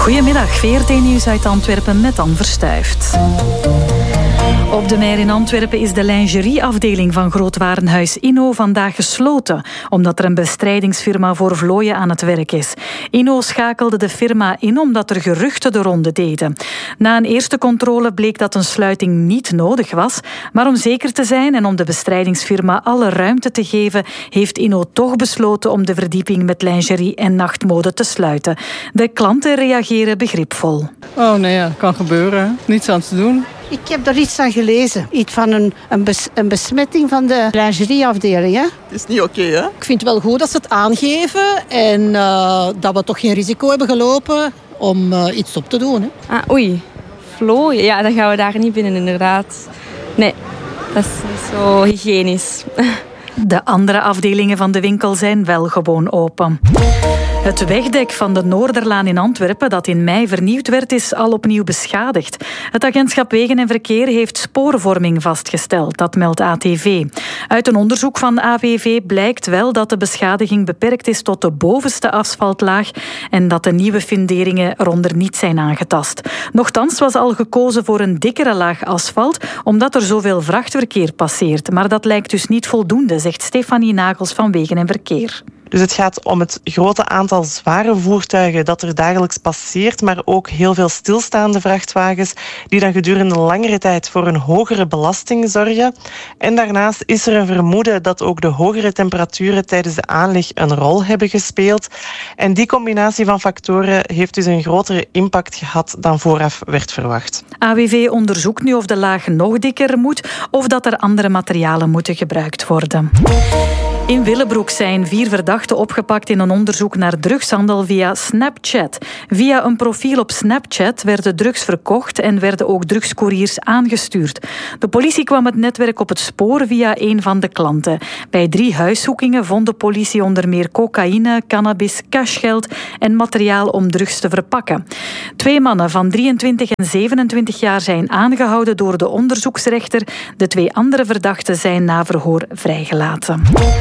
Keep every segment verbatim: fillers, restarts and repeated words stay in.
Goedemiddag, V R T-nieuws uit Antwerpen met Anne Verstuift. Op de Meer in Antwerpen is de lingerieafdeling van grootwarenhuis Inno vandaag gesloten, omdat er een bestrijdingsfirma voor vlooien aan het werk is. Inno schakelde de firma in omdat er geruchten de ronde deden. Na een eerste controle bleek dat een sluiting niet nodig was, maar om zeker te zijn en om de bestrijdingsfirma alle ruimte te geven, heeft Inno toch besloten om de verdieping met lingerie en nachtmode te sluiten. De klanten reageren begripvol. Oh nee, ja, dat kan gebeuren. Niets aan te doen. Ik heb er iets aan gelezen. Iets van een, een, bes, een besmetting van de lingerieafdeling. Hè? Het is niet oké, hè? Ik vind het wel goed dat ze het aangeven en uh, dat we toch geen risico hebben gelopen om uh, iets op te doen. Hè? Ah, oei, vlooien. Ja, dan gaan we daar niet binnen, inderdaad. Nee, dat is niet zo hygiënisch. De andere afdelingen van de winkel zijn wel gewoon open. Het wegdek van de Noorderlaan in Antwerpen, dat in mei vernieuwd werd, is al opnieuw beschadigd. Het agentschap Wegen en Verkeer heeft spoorvorming vastgesteld, dat meldt A T V. Uit een onderzoek van A W V blijkt wel dat de beschadiging beperkt is tot de bovenste asfaltlaag en dat de nieuwe funderingen eronder niet zijn aangetast. Nochtans was al gekozen voor een dikkere laag asfalt, omdat er zoveel vrachtverkeer passeert. Maar dat lijkt dus niet voldoende, zegt Stefanie Nagels van Wegen en Verkeer. Dus het gaat om het grote aantal zware voertuigen dat er dagelijks passeert, maar ook heel veel stilstaande vrachtwagens die dan gedurende langere tijd voor een hogere belasting zorgen. En daarnaast is er een vermoeden dat ook de hogere temperaturen tijdens de aanleg een rol hebben gespeeld. En die combinatie van factoren heeft dus een grotere impact gehad dan vooraf werd verwacht. A W V onderzoekt nu of de laag nog dikker moet of dat er andere materialen moeten gebruikt worden. In Willebroek zijn vier verdachten opgepakt in een onderzoek naar drugshandel via Snapchat. Via een profiel op Snapchat werden drugs verkocht en werden ook drugscouriers aangestuurd. De politie kwam het netwerk op het spoor via een van de klanten. Bij drie huiszoekingen vond de politie onder meer cocaïne, cannabis, cashgeld en materiaal om drugs te verpakken. Twee mannen van drieëntwintig en zevenentwintig jaar zijn aangehouden door de onderzoeksrechter. De twee andere verdachten zijn na verhoor vrijgelaten.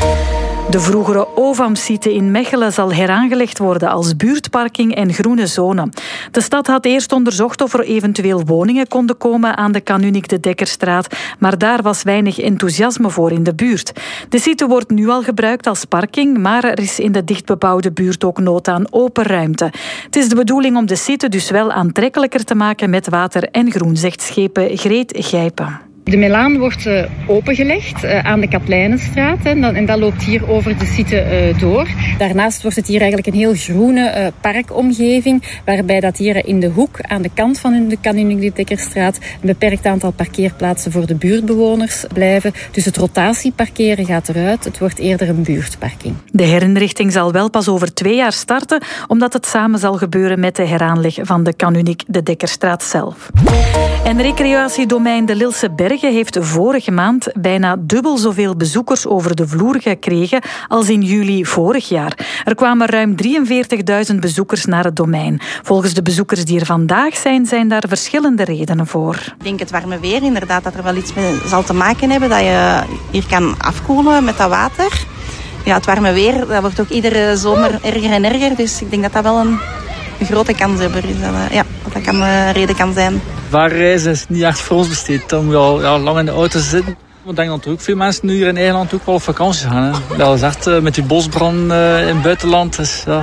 De vroegere O V A M-site in Mechelen zal heraangelegd worden als buurtparking en groene zone. De stad had eerst onderzocht of er eventueel woningen konden komen aan de Kanunik de Dekkerstraat, maar daar was weinig enthousiasme voor in de buurt. De site wordt nu al gebruikt als parking, maar er is in de dichtbebouwde buurt ook nood aan open ruimte. Het is de bedoeling om de site dus wel aantrekkelijker te maken met water en groen, zegt schepen Greet Gijpen. De Melaan wordt uh, opengelegd uh, aan de Kaplijnenstraat hè, en, dat, en dat loopt hier over de site uh, door. Daarnaast wordt het hier eigenlijk een heel groene uh, parkomgeving, waarbij dat hier in de hoek aan de kant van de Kanunik de Dekkerstraat een beperkt aantal parkeerplaatsen voor de buurtbewoners blijven. Dus het rotatieparkeren gaat eruit. Het wordt eerder een buurtparking. De herinrichting zal wel pas over twee jaar starten, omdat het samen zal gebeuren met de heraanleg van de Kanunik de Dekkerstraat zelf. En recreatiedomein De Lilse Bergen heeft vorige maand bijna dubbel zoveel bezoekers over de vloer gekregen als in juli vorig jaar. Er kwamen ruim drieënveertigduizend bezoekers naar het domein. Volgens de bezoekers die er vandaag zijn, zijn daar verschillende redenen voor. Ik denk het warme weer, inderdaad, dat er wel iets mee zal te maken hebben, dat je hier kan afkoelen met dat water. Ja, het warme weer, dat wordt ook iedere zomer erger en erger, dus ik denk dat dat wel een, een grote kanshebber is. Dat, ja, dat dat kan, een reden kan zijn. Vaarreizen is niet echt voor ons besteed. Dan wel ja, lang in de auto zitten. Ik denk dat er ook veel mensen nu hier in Nederland ook wel op vakantie gaan. Hè. Dat is echt uh, met die bosbrand uh, in het buitenland. Dus, ja.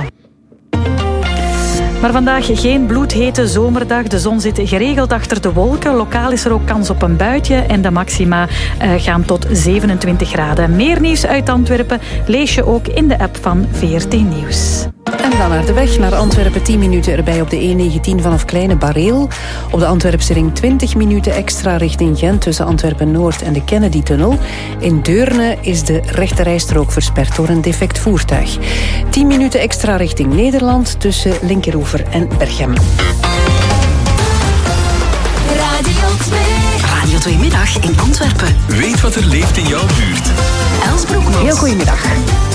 Maar vandaag geen bloedhete zomerdag. De zon zit geregeld achter de wolken. Lokaal is er ook kans op een buitje. En de maxima uh, gaan tot zevenentwintig graden. Meer nieuws uit Antwerpen lees je ook in de app van V R T Nieuws. En dan naar de weg naar Antwerpen. tien minuten erbij op de E negentien vanaf Kleine Bareel. Op de Antwerpse ring twintig minuten extra richting Gent tussen Antwerpen-Noord en de Kennedy-tunnel. In Deurne is de rechterrijstrook versperd door een defect voertuig. tien minuten extra richting Nederland tussen Linkeroever en Berchem. Radio twee. Radio twee Middag in Antwerpen. Weet wat er leeft in jouw buurt. Els Broekmans. Heel goedemiddag.